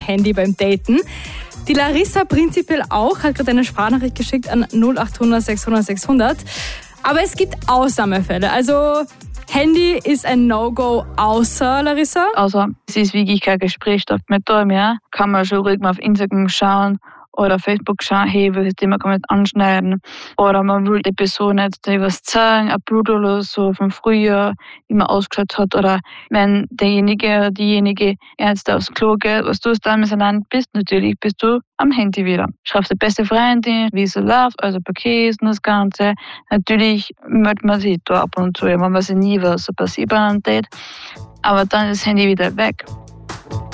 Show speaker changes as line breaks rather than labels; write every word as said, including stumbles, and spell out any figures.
Handy beim Daten. Die Larissa prinzipiell auch, hat gerade eine Sprachnachricht geschickt an null achthundert sechshundert sechshundert. Aber es gibt Ausnahmefälle. Also Handy ist ein No-Go, außer, Larissa?
Also es ist wirklich kein Gesprächsstoff mit da mehr. Kann man schon ruhig mal auf Instagram schauen oder auf Facebook schauen, hey, welches Thema kann man jetzt anschneiden. Oder man will die Person jetzt etwas zeigen, ein Bild oder so von früher, wie man ausgeschaut hat. Oder wenn derjenige oder diejenige jetzt aufs Klo geht, was du damals allein bist, natürlich bist du am Handy wieder. Schreibst die beste Freundin, wie es so läuft, also Pakete und das Ganze. Natürlich meldet man sich da ab und zu, man weiß ja nie, was so passiert bei einem Date. Aber dann ist das Handy wieder weg.